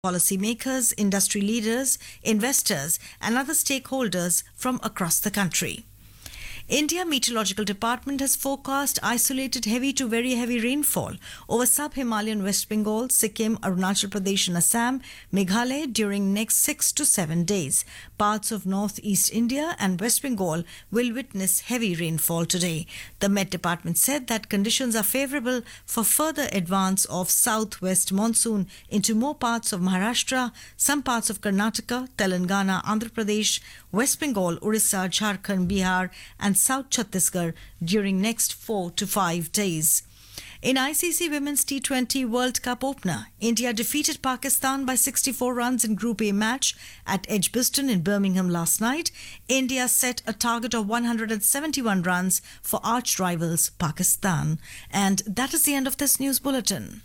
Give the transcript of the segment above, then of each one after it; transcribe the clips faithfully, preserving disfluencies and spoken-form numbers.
policymakers, industry leaders, investors, and other stakeholders from across the country. India Meteorological Department has forecast isolated heavy to very heavy rainfall over sub-Himalayan West Bengal, Sikkim, Arunachal Pradesh and Assam, Meghalaya during next six to seven days. Parts of northeast India and West Bengal will witness heavy rainfall today. The Met Department said that conditions are favourable for further advance of southwest monsoon into more parts of Maharashtra, some parts of Karnataka, Telangana, Andhra Pradesh, West Bengal, Orissa, Jharkhand, Bihar and South Chhattisgarh during next four to five days. In I C C Women's T twenty World Cup opener, India defeated Pakistan by sixty-four runs in Group A match at Edgbaston in Birmingham last night. India set a target of one hundred seventy-one runs for arch rivals Pakistan. And that is the end of this news bulletin.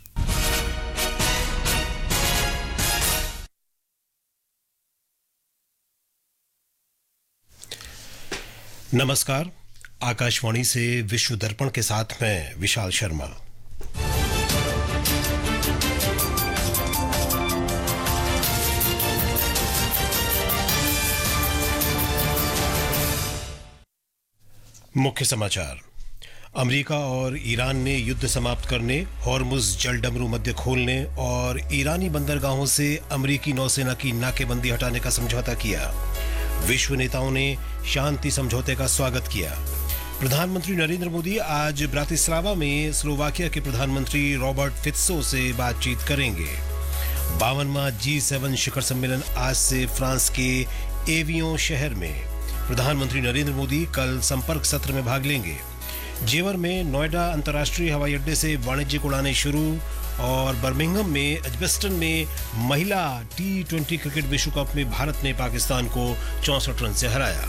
नमस्कार, आकाशवाणी से विश्व दर्पण के साथ मैं विशाल शर्मा। मुख्य समाचार। America और ईरान ने युद्ध समाप्त करने, हॉर्मुज जलडमरू मध्य खोलने और ईरानी बंदरगाहों से अमेरिकी नौसेना की नाकेबंदी हटाने का समझौता किया। विश्व नेताओं ने शांति समझौते का स्वागत किया। प्रधानमंत्री नरेंद्र मोदी आज ब्रातिस्लावा में स्लोवाकिया के प्रधानमंत्री रॉबर्ट फित्सो से बातचीत करेंगे। बावनवां जी सेवन शिखर सम्मेलन आज से फ्रांस के एवियों शहर में। प्रधानमंत्री नरेंद्र मोदी कल संपर्क सत्र में भाग लेंगे। जेवर में नोएडा अंतर्राष्ट्रीय हवाई अड्डे से वाणिज्यिक उड़ानें शुरू और बर्मिंघम में एजबेस्टन में महिला टी ट्वेंटी क्रिकेट विश्व कप में भारत ने पाकिस्तान को चौसठ रन से हराया।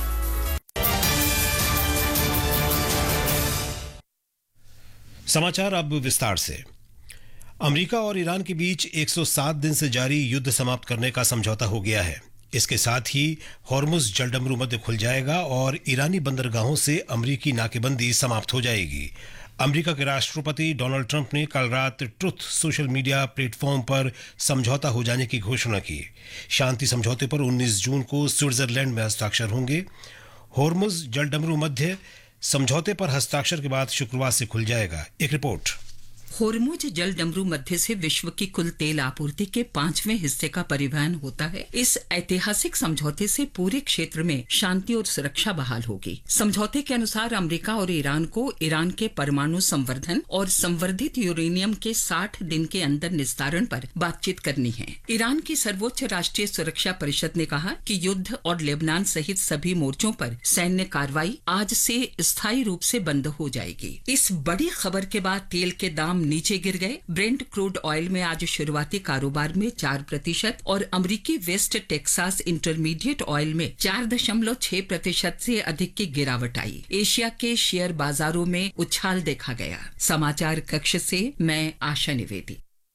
समाचार अब विस्तार से। अमेरिका और ईरान के बीच एक सौ सात दिन से जारी युद्ध समाप्त करने का समझौता हो गया है। इसके साथ ही हॉर्मुज जलडमरू मध्य खुल जाएगा और ईरानी बंदरगाहों से अमेरिकी नाकेबंदी समाप्त हो जाएगी। अमेरिका के राष्ट्रपति डोनाल्ड ट्रंप ने कल रात ट्रुथ सोशल मीडिया प्लेटफॉर्म पर समझौता हो जाने की घोषणा की। शांति समझौते पर उन्नीस जून को स्विट्जरलैंड में हस्ताक्षर होंगे। हॉर्मुज जलडमरू मध्य समझौते पर हस्ताक्षर के बाद शुक्रवार से खुल जाएगा। एक रिपोर्ट। होर्मुज जल डमरू मध्य से विश्व की कुल तेल आपूर्ति के पांचवें हिस्से का परिवहन होता है। इस ऐतिहासिक समझौते से पूरे क्षेत्र में शांति और सुरक्षा बहाल होगी। समझौते के अनुसार अमेरिका और ईरान को ईरान के परमाणु संवर्धन और संवर्धित यूरेनियम के साठ दिन के अंदर निस्तारण पर बातचीत करनी है। ईरान की सर्वोच्च राष्ट्रीय सुरक्षा परिषद ने कहा कि युद्ध और लेबनान सहित सभी मोर्चों पर सैन्य कार्रवाई आज से स्थायी रूप से बंद हो जाएगी। इस बड़ी खबर के बाद तेल के दाम नीचे गिर गए। ब्रेंट क्रूड ऑयल में आज शुरुआती कारोबार में चार प्रतिशत और अमरीकी वेस्ट टेक्सास इंटरमीडिएट ऑयल में चार दशमलव छह प्रतिशत से अधिक की गिरावट आई। एशिया के शेयर बाजारों में उछाल देखा गया। समाचार कक्ष से मैं आशा निवेदी।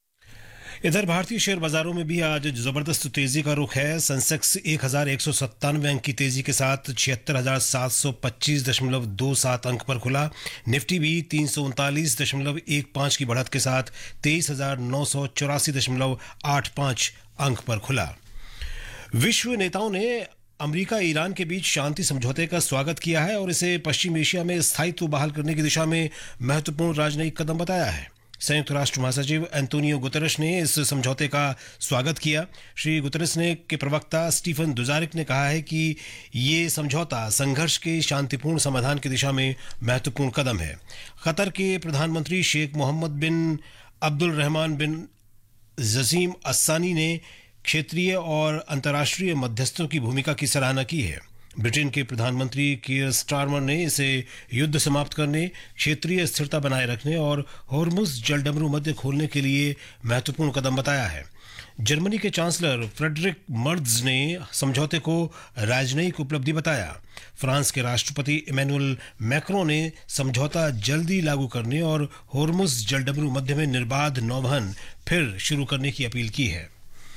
इधर भारतीय शेयर बाजारों में भी आज जबरदस्त तेजी का रुख है। सेंसेक्स एक हजार एक सौ सत्तानवे अंक की तेजी के साथ छिहत्तर हजार सात सौ पच्चीस दशमलव दो सात अंक पर खुला। निफ्टी भी तीन सौ उनतालीस दशमलव एक पांच की बढ़त के साथ तेईस हजार नौ सौ चौरासी दशमलव आठ पांच अंक पर खुला। विश्व नेताओं ने अमेरिका ईरान के बीच शांति समझौते का स्वागत किया है और इसे पश्चिम एशिया में स्थायित्व बहाल करने की दिशा में महत्वपूर्ण राजनयिक कदम बताया है। संयुक्त राष्ट्र महासचिव एंटोनियो गुतेरेस ने इस समझौते का स्वागत किया। श्री गुतेरेस ने के प्रवक्ता स्टीफन दुजारिक ने कहा है कि ये समझौता संघर्ष के शांतिपूर्ण समाधान की दिशा में महत्वपूर्ण कदम है। कतर के प्रधानमंत्री शेख मोहम्मद बिन अब्दुल रहमान बिन जसीम अस्सानी ने क्षेत्रीय और अंतर्राष्ट्रीय मध्यस्थों की भूमिका की सराहना की है। ब्रिटेन के प्रधानमंत्री कीयर स्टारमर ने इसे युद्ध समाप्त करने, क्षेत्रीय स्थिरता बनाए रखने और हॉर्मुज जलडमरू मध्य खोलने के लिए महत्वपूर्ण कदम बताया है। जर्मनी के चांसलर फ्रेडरिक मर्ज ने समझौते को राजनयिक उपलब्धि बताया। फ्रांस के राष्ट्रपति इमैनुअल मैक्रों ने समझौता जल्दी लागू करने और हॉर्मुज जलडमरू मध्य में निर्बाध नौवहन फिर शुरू करने की अपील की है।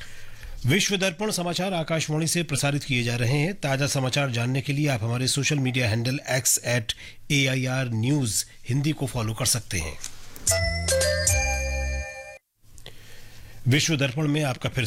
विश्व दर्पण समाचार आकाशवाणी से प्रसारित किए जा रहे हैं। ताजा समाचार जानने के लिए आप हमारे social media handle x eight A I R news Hindi को फॉलो कर सकते हैं। विश्व दर्पण में आपका फिर